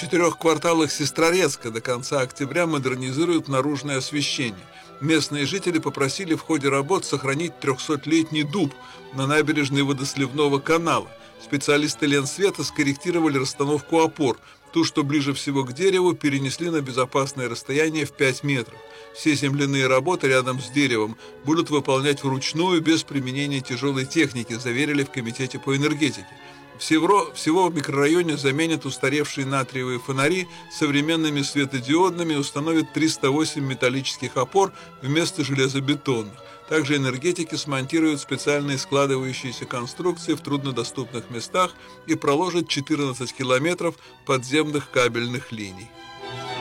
4 кварталах Сестрорецка до конца октября модернизируют наружное освещение. Местные жители попросили в ходе работ сохранить 300-летний дуб на набережной водосливного канала. Специалисты Ленсвета скорректировали расстановку опор. Ту, что ближе всего к дереву, перенесли на безопасное расстояние в 5 метров. Все земляные работы рядом с деревом будут выполнять вручную, без применения тяжелой техники, заверили в Комитете по энергетике. Всего в микрорайоне заменят устаревшие натриевые фонари современными светодиодными и установят 308 металлических опор вместо железобетонных. Также энергетики смонтируют специальные складывающиеся конструкции в труднодоступных местах и проложат 14 километров подземных кабельных линий.